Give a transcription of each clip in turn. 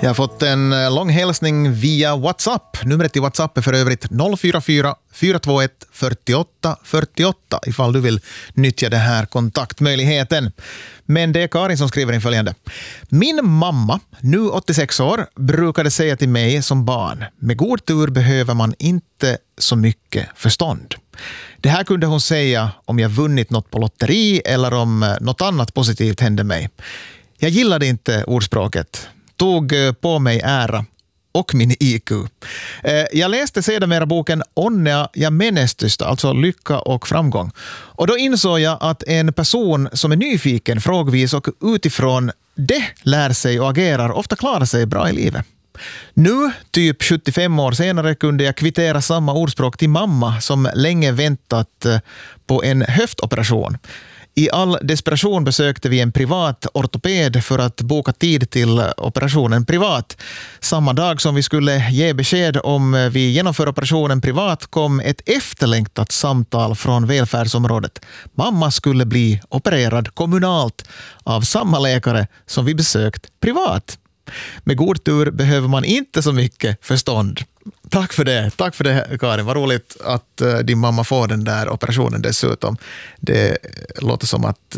Jag har fått en lång hälsning via WhatsApp. Numret i WhatsApp är för övrigt 044 421 48 48 ifall du vill nyttja den här kontaktmöjligheten. Men det är Karin som skriver in följande. Min mamma, nu 86 år, brukade säga till mig som barn: med god tur behöver man inte så mycket förstånd. Det här kunde hon säga om jag vunnit något på lotteri eller om något annat positivt hände mig. Jag gillade inte ordspråket. Tog på mig ära och min IQ. Jag läste sedan boken Onnea ja menestystä, alltså lycka och framgång. Och då insåg jag att en person som är nyfiken, frågvis och utifrån det lär sig och agerar ofta klarar sig bra i livet. Nu, typ 75 år senare, kunde jag kvittera samma ordspråk till mamma som länge väntat på en höftoperation. I all desperation besökte vi en privat ortoped för att boka tid till operationen privat. Samma dag som vi skulle ge besked om vi genomför operationen privat kom ett efterlängtat samtal från välfärdsområdet. Mamma skulle bli opererad kommunalt av samma läkare som vi besökt privat. Med god tur behöver man inte så mycket förstånd. Tack för det Karin. Vad roligt att din mamma får den där operationen dessutom. Det låter som att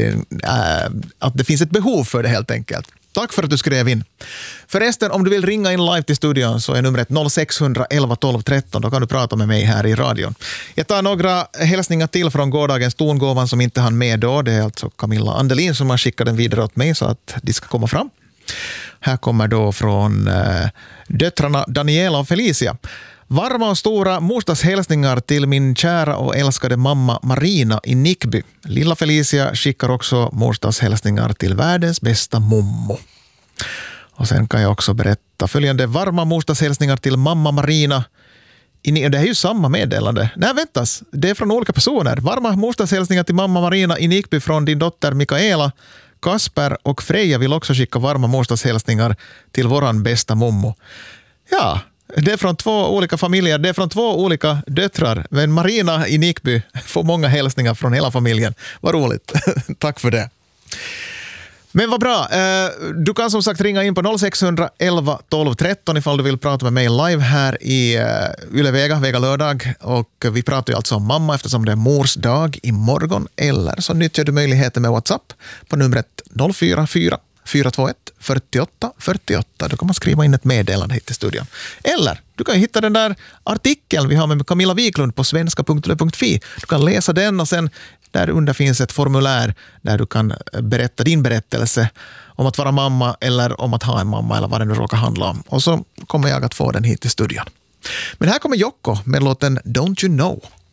det finns ett behov för det helt enkelt. Tack för att du skrev in. Förresten, om du vill ringa in live till studion så är numret 0611 12 13. Då kan du prata med mig här i radion. Jag tar några hälsningar till från gårdagens tongåvan som inte hann med då. Det är alltså Camilla Andelin som har skickat den vidare åt mig så att de ska komma fram. Här kommer då från döttrarna Daniela och Felicia. Varma och stora morsdagshälsningar till min kära och älskade mamma Marina i Nickby. Lilla Felicia skickar också morsdagshälsningar till världens bästa mommo. Och sen kan jag också berätta följande varma morsdagshälsningar till mamma Marina. Det är ju samma meddelande. Nej, väntas. Det är från olika personer. Varma morsdagshälsningar till mamma Marina i Nickby från din dotter Mikaela. Kasper och Freja vill också skicka varma morsdagshälsningar till våran bästa mommo. Ja, det är från 2 olika familjer. Det är från 2 olika döttrar. Men Marina i Nickby får många hälsningar från hela familjen. Vad roligt. Tack för det. Men vad bra. Du kan som sagt ringa in på 0611 12 13 ifall du vill prata med mig live här i Yle Vega lördag. Och vi pratar ju alltså om mamma eftersom det är mors dag imorgon. Eller så nyttjar du möjligheten med WhatsApp på numret 044 421 48 48. Då kan man skriva in ett meddelande hit till studion. Eller du kan hitta den där artikeln vi har med Camilla Wiklund på svenska.yle.fi. Du kan läsa den och sen där under finns ett formulär där du kan berätta din berättelse om att vara mamma eller om att ha en mamma eller vad det nu råkar handla om. Och så kommer jag att få den hit till studion. Men här kommer Jocko med låten Don't You Know.